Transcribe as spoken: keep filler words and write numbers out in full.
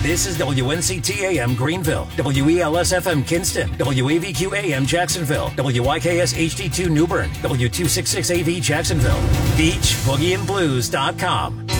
This is W N C T A M Greenville, W E L S F M Kinston, W A V Q A M Jacksonville, W Y K S H D two New Bern, W two sixty-six A V Jacksonville, beach boogie and blues dot com.